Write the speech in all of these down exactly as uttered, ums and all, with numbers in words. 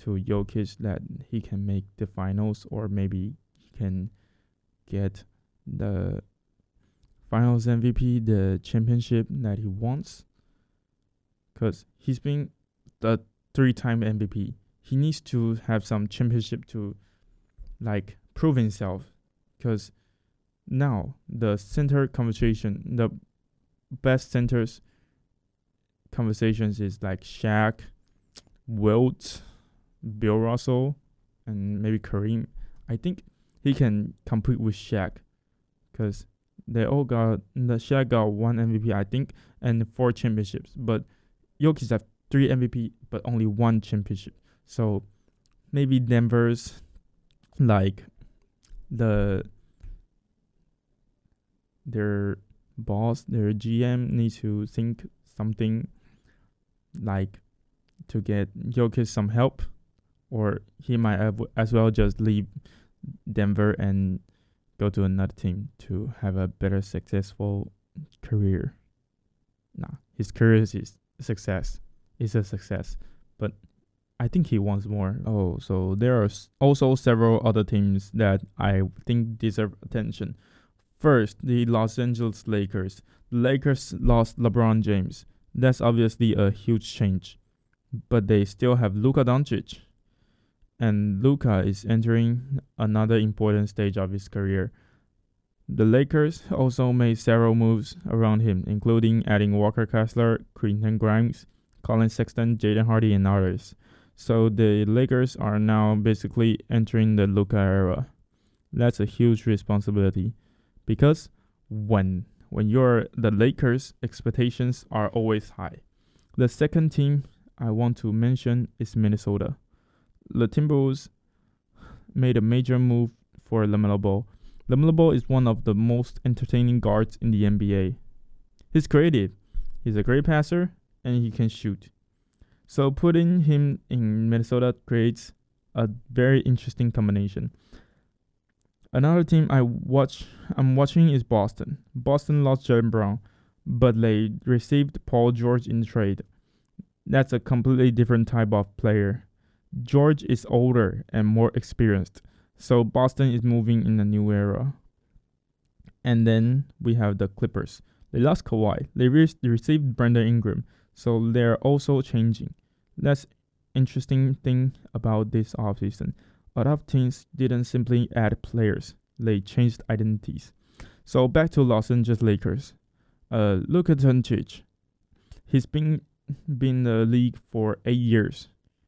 to Jokic that he can make the finals, or maybe he can get the finals M V P, the championship that he wants. Because he's been the three-time M V P. He needs to have some championship to like prove himself. Because now the center conversation, the best centers conversations is like Shaq, Wilt, Bill Russell, and maybe Kareem. I think he can compete with Shaq because they all got the Shaq got one M V P, I think, and four championships. But Jokic have three M V P, but only one championship. So maybe Denver's like the their boss, their G M needs to think something like to get Jokic some help, or he might have as well just leave Denver and go to another team to have a better successful career. Nah, his career is success. It's a success, but I think he wants more. Oh, so there are also several other teams that I think deserve attention. First, the Los Angeles Lakers. The Lakers lost LeBron James. That's obviously a huge change, but they still have Luka Doncic. And Luka is entering another important stage of his career. The Lakers also made several moves around him, including adding Walker Kessler, Quentin Grimes, Colin Sexton, Jaden Hardy, and others. So the Lakers are now basically entering the Luka era. That's a huge responsibility because when when you're the Lakers, expectations are always high. The second team I want to mention is Minnesota. The Timberwolves made a major move for LaMelo Ball. LaMelo Ball is one of the most entertaining guards in the N B A. He's creative, he's a great passer, and he can shoot. So putting him in Minnesota creates a very interesting combination. Another team I watch, I'm watching is Boston. Boston lost Jaylen Brown, but they received Paul George in trade. That's a completely different type of player. George is older and more experienced, so Boston is moving in a new era. And then we have the Clippers. They lost Kawhi. They re- received Brandon Ingram, so they're also changing. That's interesting thing about this offseason. A lot of teams didn't simply add players; they changed identities. So back to Los Angeles Lakers. Uh, Luka Doncic. He's been been in the league for eight years,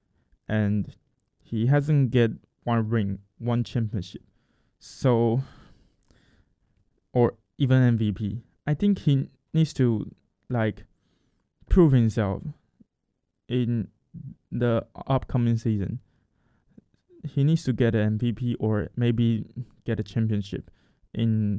and he hasn't get one ring, one championship. So, or even M V P. I think he needs to like prove himself in the upcoming season. He needs to get an M V P or maybe get a championship in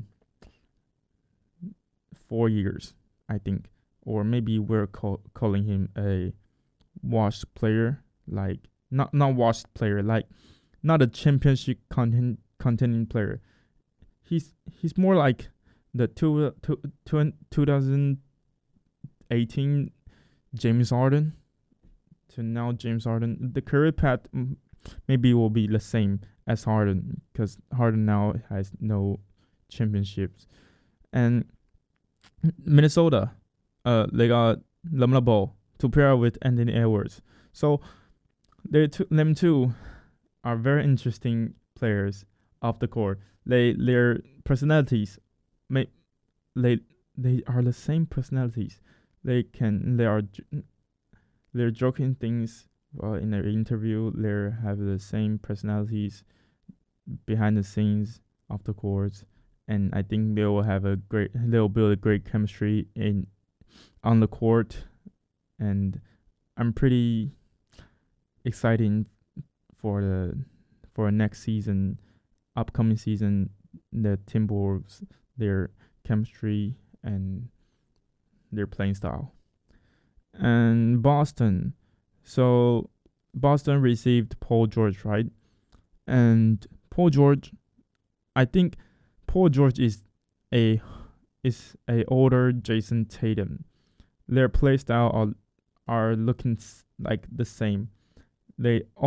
four years, I think. Or maybe we're call, calling him a washed player, like not not washed player, like not a championship content, contending player. He's he's more like the two, two, two, twenty eighteen James Harden to now James Harden. The career path maybe will be the same as Harden because Harden now has no championships. And Minnesota, uh, they got LaMelo Ball to pair with Anthony Edwards. So they t- them two are very interesting players off the court. They their personalities, may they they are the same personalities. They can they are they're joking things uh, in their interview. They have the same personalities behind the scenes off the courts, and I think they will have a great they'll build a great chemistry in on the court, and I'm pretty excited for the for next season, upcoming season, the Timberwolves, their chemistry and their playing style. And Boston, so Boston received Paul George, right? And Paul George, I think Paul George is a is a older Jason Tatum. Their play style are are looking like the same. They